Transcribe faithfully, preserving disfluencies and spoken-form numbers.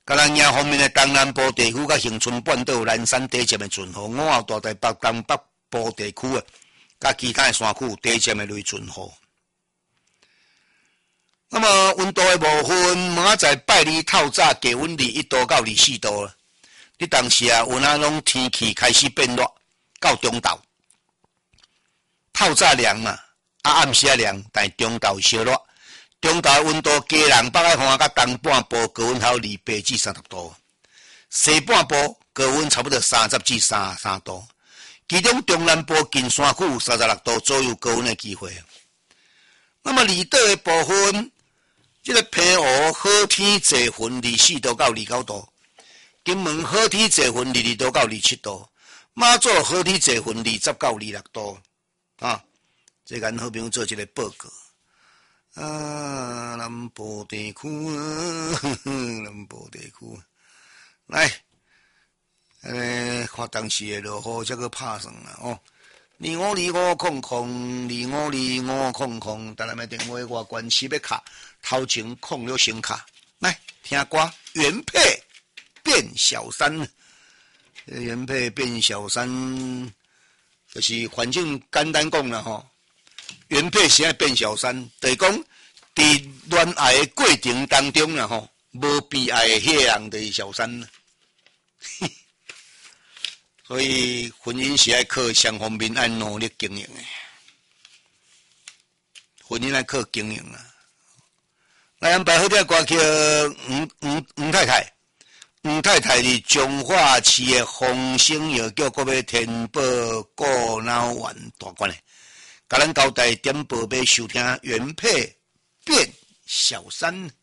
甲咱遐方面的东南部地区、甲恒春半岛、南山低尖的阵雨，五号大台北东北部地区啊，甲其他的山区低尖的雷阵雨。那么温度的部分，明仔载拜二透早低温二一度到二四度了。你当时啊，有哪拢天气开始变热，到中昼，透早凉嘛，啊暗时啊凉，但中昼小热。中昼温度加人北海岸甲东半部高温还有二八至三十度，西半部高温差不多三十至三十三度，其中中南部近山区三十六度左右高温的机会。那么离岛的部分，这个平湖好天坐云二四度到二九度，金门好天坐云二二度到二七度，马祖好天坐云二十到二六度，啊，这咱好朋友做一个报告。啊，南部地区啊，南部地区，来，呃，看当时的落雨，这个拍算啦哦。二五二五空空，二五二五空空，当然的电话我关系要卡，头前空了先卡。来听歌，原配变小三，原配变小三，就是反正简单讲啦吼。原配是爱变小三，就是讲伫恋爱的过程当中啦吼，无被爱的迄个人就是小三。所以婚姻是爱靠双方面爱努力经营的，婚姻爱靠经营啊。来安排好啲歌曲，吴吴吴太太，吴太太是彰化市的丰兴药局嗰边天宝过脑丸大馆的，甲咱交代点播要收听原配变小三。